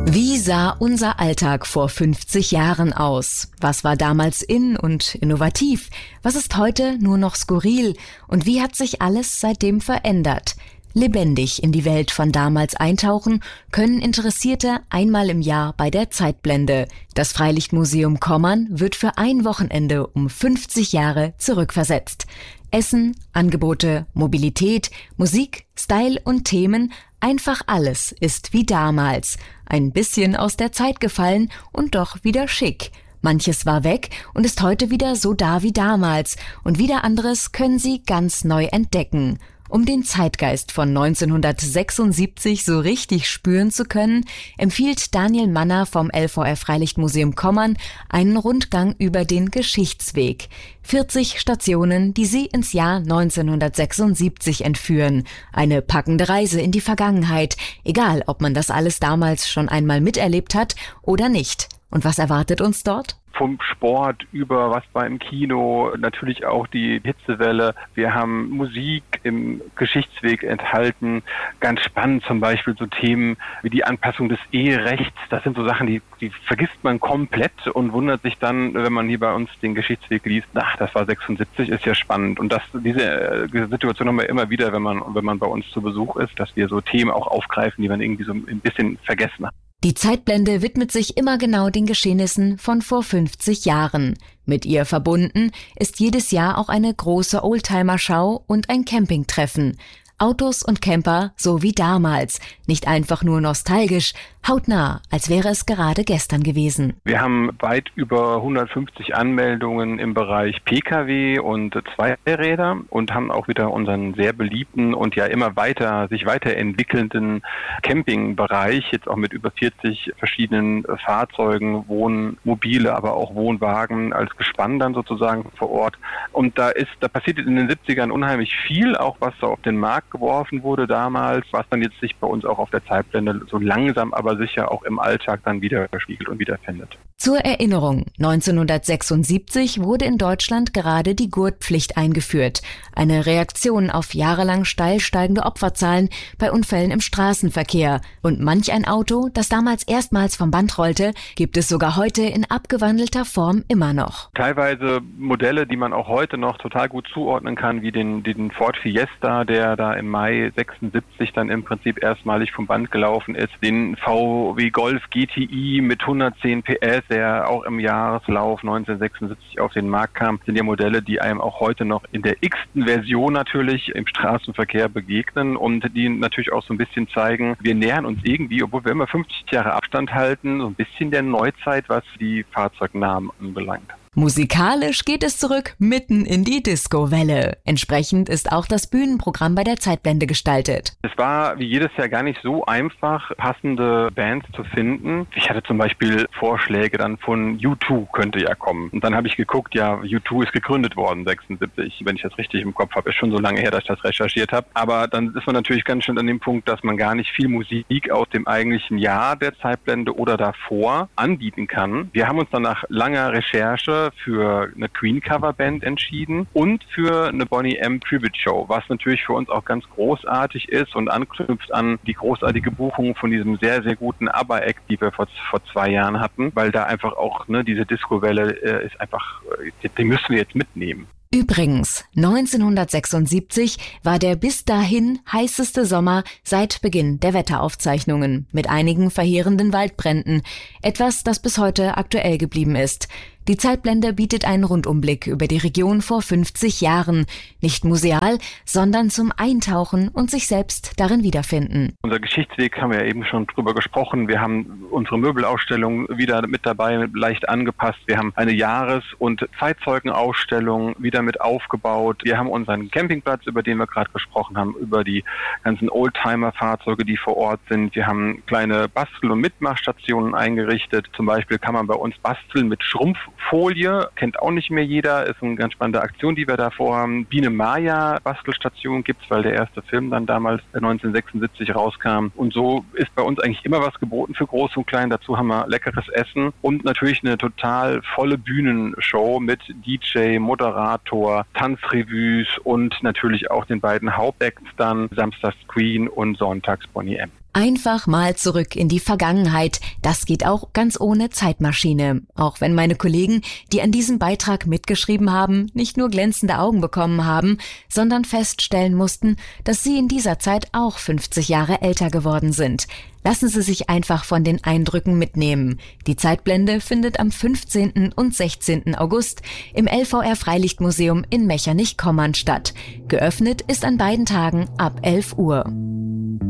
Wie sah unser Alltag vor 50 Jahren aus? Was war damals in und innovativ? Was ist heute nur noch skurril? Und wie hat sich alles seitdem verändert? Lebendig in die Welt von damals eintauchen können Interessierte einmal im Jahr bei der Zeitblende. Das Freilichtmuseum Kommern wird für ein Wochenende um 50 Jahre zurückversetzt. Essen, Angebote, Mobilität, Musik, Style und Themen, einfach alles ist wie damals. Ein bisschen aus der Zeit gefallen und doch wieder schick. Manches war weg und ist heute wieder so da wie damals. Und wieder anderes können Sie ganz neu entdecken. Um den Zeitgeist von 1976 so richtig spüren zu können, empfiehlt Daniel Manner vom LVR Freilichtmuseum Kommern einen Rundgang über den Geschichtsweg. 40 Stationen, die Sie ins Jahr 1976 entführen. Eine packende Reise in die Vergangenheit, egal ob man das alles damals schon einmal miterlebt hat oder nicht. Und was erwartet uns dort? Vom Sport über was war im Kino, natürlich auch die Hitzewelle. Wir haben Musik im Geschichtsweg enthalten. Ganz spannend zum Beispiel so Themen wie die Anpassung des Eherechts. Das sind so Sachen, die vergisst man komplett und wundert sich dann, wenn man hier bei uns den Geschichtsweg liest. Ach, das war 76, ist ja spannend. Und diese Situation haben wir immer wieder, wenn man bei uns zu Besuch ist, dass wir so Themen auch aufgreifen, die man irgendwie so ein bisschen vergessen hat. Die Zeitblende widmet sich immer genau den Geschehnissen von vor 50 Jahren. Mit ihr verbunden ist jedes Jahr auch eine große Oldtimer-Schau und ein Campingtreffen. Autos und Camper so wie damals. Nicht einfach nur nostalgisch, hautnah, als wäre es gerade gestern gewesen. Wir haben weit über 150 Anmeldungen im Bereich Pkw und Zweiräder und haben auch wieder unseren sehr beliebten und ja immer sich weiterentwickelnden Campingbereich, jetzt auch mit über 40 verschiedenen Fahrzeugen, Wohnmobile, aber auch Wohnwagen als Gespann dann sozusagen vor Ort. Und da passiert in den 70ern unheimlich viel, auch was so auf den Markt geworfen wurde damals, was dann jetzt sich bei uns auch auf der Zeitblende so langsam, aber sicher auch im Alltag dann widerspiegelt und wiederfindet. Zur Erinnerung, 1976 wurde in Deutschland gerade die Gurtpflicht eingeführt. Eine Reaktion auf jahrelang steil steigende Opferzahlen bei Unfällen im Straßenverkehr. Und manch ein Auto, das damals erstmals vom Band rollte, gibt es sogar heute in abgewandelter Form immer noch. Teilweise Modelle, die man auch heute noch total gut zuordnen kann, wie den Ford Fiesta, der da im Mai 76 dann im Prinzip erstmalig vom Band gelaufen ist, den VW Golf GTI mit 110 PS, der auch im Jahreslauf 1976 auf den Markt kam, sind ja Modelle, die einem auch heute noch in der x-ten Version natürlich im Straßenverkehr begegnen und die natürlich auch so ein bisschen zeigen, wir nähern uns irgendwie, obwohl wir immer 50 Jahre Abstand halten, so ein bisschen der Neuzeit, was die Fahrzeugnamen anbelangt. Musikalisch geht es zurück mitten in die Disco-Welle. Entsprechend ist auch das Bühnenprogramm bei der Zeitblende gestaltet. Es war wie jedes Jahr gar nicht so einfach, passende Bands zu finden. Ich hatte zum Beispiel Vorschläge dann von U2 könnte ja kommen. Und dann habe ich geguckt, ja, U2 ist gegründet worden, 76, wenn ich das richtig im Kopf habe. Ist schon so lange her, dass ich das recherchiert habe. Aber dann ist man natürlich ganz schön an dem Punkt, dass man gar nicht viel Musik aus dem eigentlichen Jahr der Zeitblende oder davor anbieten kann. Wir haben uns dann nach langer Recherche für eine Queen-Coverband entschieden und für eine Boney M. Tribute-Show, was natürlich für uns auch ganz großartig ist und anknüpft an die großartige Buchung von diesem sehr, sehr guten ABBA-Act, die wir vor 2 Jahren hatten, weil da einfach auch diese Disco-Welle ist einfach, die müssen wir jetzt mitnehmen. Übrigens, 1976 war der bis dahin heißeste Sommer seit Beginn der Wetteraufzeichnungen mit einigen verheerenden Waldbränden, etwas, das bis heute aktuell geblieben ist. Die Zeitblende bietet einen Rundumblick über die Region vor 50 Jahren, nicht museal, sondern zum Eintauchen und sich selbst darin wiederfinden. Unser Geschichtsweg haben wir ja eben schon drüber gesprochen. Wir haben unsere Möbelausstellung wieder mit dabei, leicht angepasst. Wir haben eine Jahres- und Zeitzeugenausstellung wieder mit aufgebaut. Wir haben unseren Campingplatz, über den wir gerade gesprochen haben, über die ganzen Oldtimer-Fahrzeuge, die vor Ort sind. Wir haben kleine Bastel- und Mitmachstationen eingerichtet. Zum Beispiel kann man bei uns basteln mit Schrumpffolie, kennt auch nicht mehr jeder, ist eine ganz spannende Aktion, die wir da vorhaben. Biene Maya Bastelstation gibt's, weil der erste Film dann damals 1976 rauskam. Und so ist bei uns eigentlich immer was geboten für Groß und Klein. Dazu haben wir leckeres Essen und natürlich eine total volle Bühnenshow mit DJ, Moderator, Tanzrevues und natürlich auch den beiden Hauptacts dann, samstags Queen und sonntags Boney M. Einfach mal zurück in die Vergangenheit. Das geht auch ganz ohne Zeitmaschine. Auch wenn meine Kollegen, die an diesem Beitrag mitgeschrieben haben, nicht nur glänzende Augen bekommen haben, sondern feststellen mussten, dass sie in dieser Zeit auch 50 Jahre älter geworden sind. Lassen Sie sich einfach von den Eindrücken mitnehmen. Die Zeitblende findet am 15. und 16. August im LVR Freilichtmuseum in Mechernich-Kommern statt. Geöffnet ist an beiden Tagen ab 11 Uhr.